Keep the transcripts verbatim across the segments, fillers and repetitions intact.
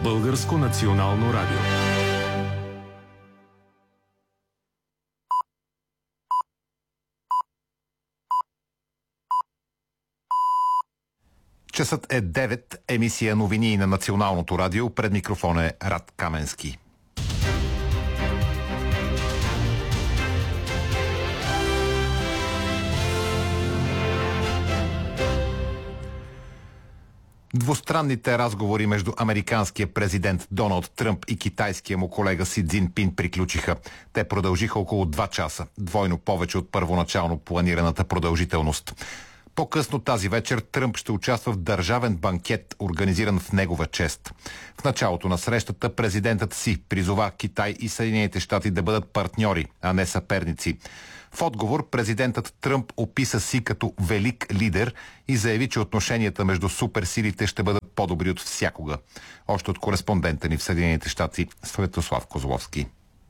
Българско национално радио. Часът е девет, емисия новини на Националното радио. Пред микрофон е Рад Каменски. Двустранните разговори между американския президент Доналд Тръмп и китайския му колега Си Цзинпин приключиха. Те продължиха около два часа, двойно повече от първоначално планираната продължителност. По-късно тази вечер Тръмп ще участва в държавен банкет, организиран в негова чест. В началото на срещата президентът Си призова Китай и Съединените щати да бъдат партньори, а не съперници. В отговор президентът Тръмп описа Си като велик лидер и заяви, че отношенията между суперсилите ще бъдат по-добри от всякога. Още от кореспондента ни в Съединените щати Светослав Козловски.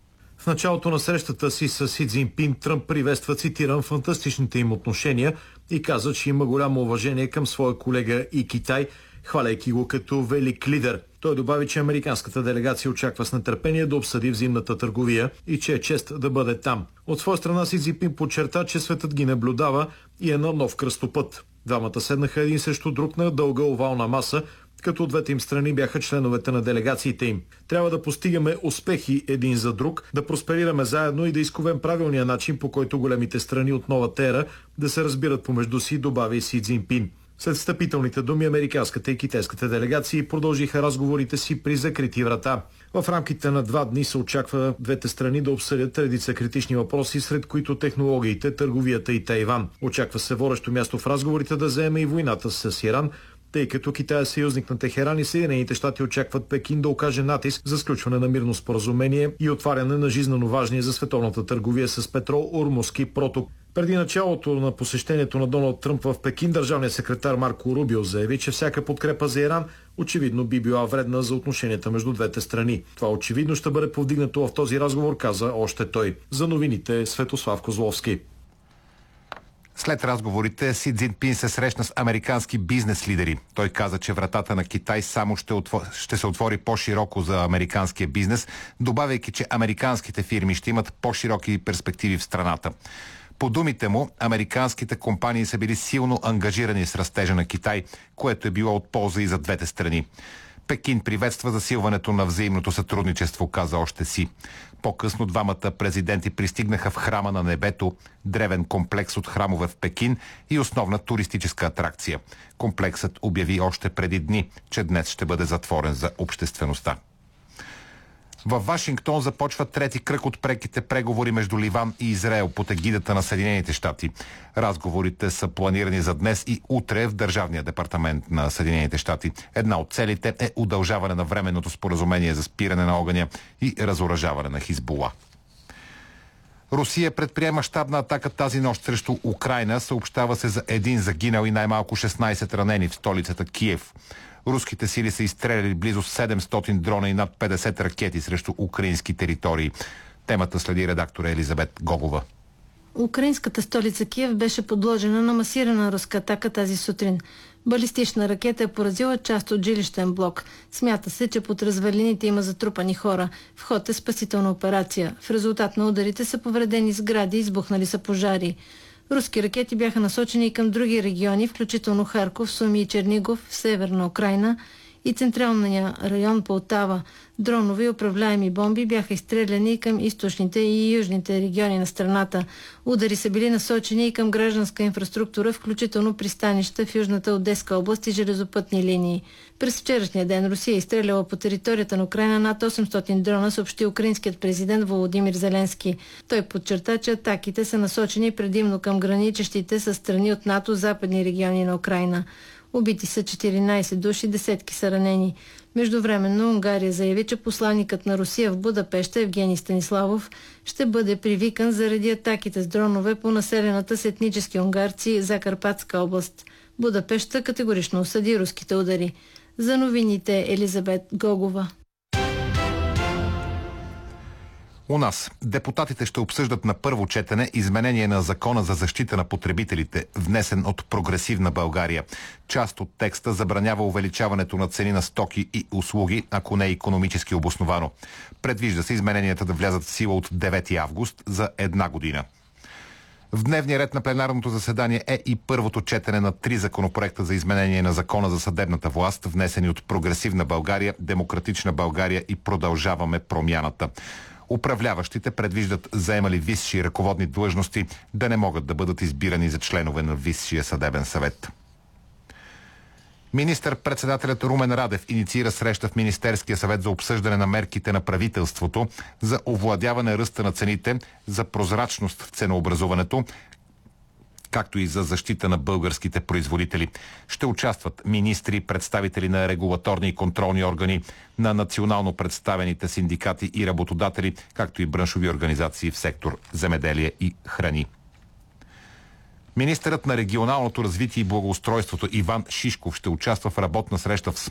В началото на срещата си с Си Цзинпин Тръмп приветства, цитирам, фантастичните им отношения и каза, че има голямо уважение към своя колега и Китай, хваляйки го като велик лидер. Той добави, че американската делегация очаква с нетърпение да обсъди взаимната търговия и че е чест да бъде там. От своя страна Си Цзинпин подчерта, че светът ги наблюдава и е на нов кръстопът. Двамата седнаха един срещу друг на дълга овална маса, като от двете им страни бяха членовете на делегациите им. Трябва да постигаме успехи един за друг, да просперираме заедно и да изковем правилния начин, по който големите страни от новата ера да се разбират помежду си, добави Си Цзинпин. След встъпителните думи американската и китайската делегации продължиха разговорите си при закрити врата. В рамките на два дни се очаква двете страни да обсъдят редица критични въпроси, сред които технологиите, търговията и Тайван. Очаква се водещо място в разговорите да заеме и войната с Иран, тъй като Китай е съюзник на Техеран и Съединените щати очакват Пекин да окаже натиск за сключване на мирно споразумение и отваряне на жизнено важния за световната търговия с петрол Ормузски проток. Преди началото на посещението на Доналд Тръмп в Пекин, държавният секретар Марко Рубио заяви, че всяка подкрепа за Иран очевидно би била вредна за отношенията между двете страни. Това очевидно ще бъде повдигнато в този разговор, каза още той. За новините Светослав Козловски. След разговорите Си Цзинпин се срещна с американски бизнес лидери. Той каза, че вратата на Китай само ще, отвор... ще се отвори по-широко за американския бизнес, добавяйки, че американските фирми ще имат по-широки перспективи в страната. По думите му, американските компании са били силно ангажирани с растежа на Китай, което е било от полза и за двете страни. Пекин приветства засилването на взаимното сътрудничество, каза още Си. По-късно двамата президенти пристигнаха в Храма на небето, древен комплекс от храмове в Пекин и основна туристическа атракция. Комплексът обяви още преди дни, че днес ще бъде затворен за обществеността. Във Вашингтон започва трети кръг от преките преговори между Ливан и Израел под егидата на Съединените щати. Разговорите са планирани за днес и утре в Държавния департамент на Съединените щати. Една от целите е удължаване на временното споразумение за спиране на огъня и разоръжаване на Хизбула. Русия предприема щабна атака тази нощ срещу Украйна. Съобщава се за един загинал и най-малко шестнайсет ранени в столицата Киев. Руските сили са изстреляли близо седемстотин дрона и над петдесет ракети срещу украински територии. Темата следи редактора Елизабет Гогова. Украинската столица Киев беше подложена на масирана руска атака тази сутрин. Балистична ракета е поразила част от жилищен блок. Смята се, че под развалините има затрупани хора. В ход е спасителна операция. В резултат на ударите са повредени сгради, избухнали са пожари. Руски ракети бяха насочени и към други региони, включително Харков, Суми и Чернигов, в северна Украйна и централния район Полтава. Дронови управляеми бомби бяха изстреляни към източните и южните региони на страната. Удари са били насочени и към гражданска инфраструктура, включително пристанища в Южната Одеска област и железопътни линии. През вчерашния ден Русия изстреляла по територията на Украйна над осемстотин дрона, съобщи украинският президент Володимир Зеленски. Той подчерта, че атаките са насочени предимно към граничещите с страни от НАТО западни региони на Украйна. Убити са четиринайсет души, десетки са ранени. Междувременно Унгария заяви, че посланикът на Русия в Будапеща Евгений Станиславов ще бъде привикан заради атаките с дронове по населената с етнически унгарци Закарпатска област. Будапеща категорично осъди руските удари. За новините Елизабет Гогова. У нас депутатите ще обсъждат на първо четене изменение на Закона за защита на потребителите, внесен от Прогресивна България. Част от текста забранява увеличаването на цени на стоки и услуги, ако не е икономически обосновано. Предвижда се измененията да влязат в сила от девети август за една година. В дневния ред на пленарното заседание е и първото четене на три законопроекта за изменение на Закона за съдебната власт, внесени от Прогресивна България, Демократична България и Продължаваме промяната. Управляващите предвиждат заемали висши ръководни длъжности да не могат да бъдат избирани за членове на Висшия съдебен съвет. Министър-председателят Румен Радев инициира среща в Министерския съвет за обсъждане на мерките на правителството за овладяване ръста на цените, за прозрачност в ценообразуването, както и за защита на българските производители. Ще участват министри, представители на регулаторни и контролни органи, на национално представените синдикати и работодатели, както и браншови организации в сектор земеделие и храни. Министърът на регионалното развитие и благоустройството Иван Шишков ще участва в работна среща в